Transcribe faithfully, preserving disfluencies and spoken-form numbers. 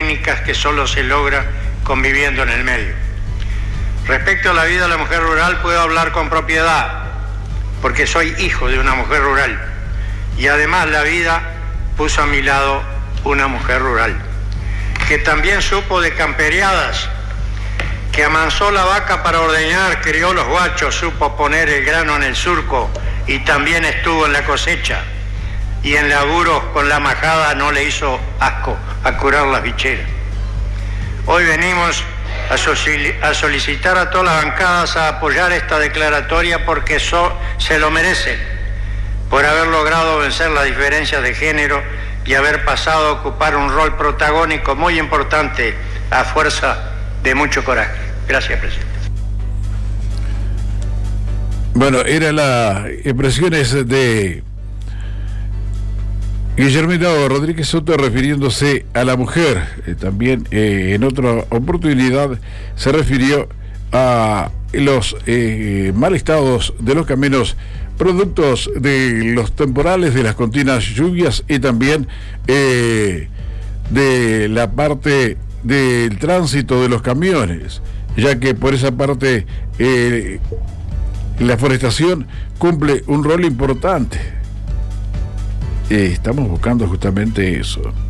técnicas que solo se logra conviviendo en el medio. Respecto a la vida de la mujer rural, puedo hablar con propiedad, porque soy hijo de una mujer rural, y además la vida puso a mi lado una mujer rural, que también supo de camperiadas, que amansó la vaca para ordeñar, crió los guachos, supo poner el grano en el surco y también estuvo en la cosecha, y en laburos con la majada no le hizo asco a curar las bicheras. Hoy venimos a, a solicitar a todas las bancadas a apoyar esta declaratoria porque so, se lo merecen, por haber logrado vencer las diferencias de género y haber pasado a ocupar un rol protagónico muy importante a fuerza de mucho coraje. Gracias, presidente. Bueno, eran las expresiones de Guillermina Rodríguez Soto refiriéndose a la mujer. Eh, también eh, en otra oportunidad se refirió a los eh, mal estados de los caminos productos de los temporales, de las continuas lluvias y también eh, de la parte del tránsito de los camiones, ya que por esa parte eh, la forestación cumple un rol importante. Eh, estamos buscando justamente eso.